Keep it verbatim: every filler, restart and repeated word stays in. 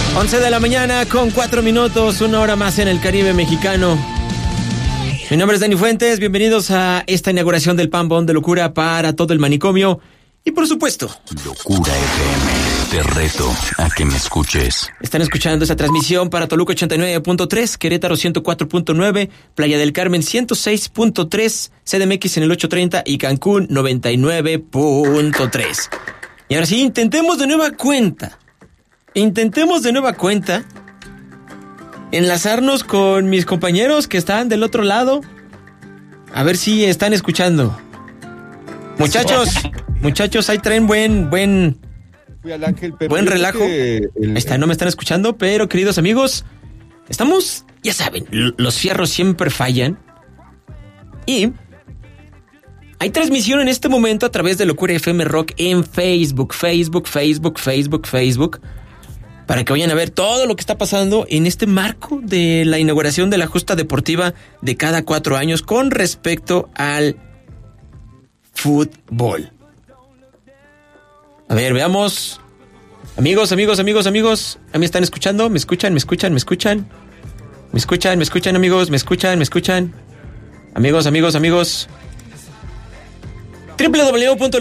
once de la mañana con cuatro minutos, una hora más en el Caribe mexicano. Mi nombre es Dani Fuentes, bienvenidos a esta inauguración del Pan Bón de Locura para todo el manicomio. Y por supuesto, Locura F M, te reto a que me escuches. Están escuchando esta transmisión para Toluca ochenta y nueve punto tres, Querétaro ciento cuatro punto nueve, Playa del Carmen ciento seis punto tres, C D M X en el ochocientos treinta y Cancún noventa y nueve punto tres. Y ahora sí, intentemos de nueva cuenta. Intentemos de nueva cuenta enlazarnos con mis compañeros que están del otro lado. A ver si están escuchando. Muchachos, muchachos, ahí traen buen, buen, buen relajo. Ahí está, no me están escuchando, pero queridos amigos, estamos, ya saben, los fierros siempre fallan. Y hay transmisión en este momento a través de Locura F M Rock en Facebook, Facebook, Facebook, Facebook, Facebook, para que vayan a ver todo lo que está pasando en este marco de la inauguración de la justa deportiva de cada cuatro años con respecto al fútbol. A ver, veamos. Amigos, amigos, amigos, amigos. ¿A mí están escuchando? ¿Me escuchan? ¿Me escuchan? ¿Me escuchan? ¿Me escuchan? ¿Me escuchan, amigos? ¿Me escuchan? ¿Me escuchan? Amigos, amigos, amigos. doble u doble u doble u punto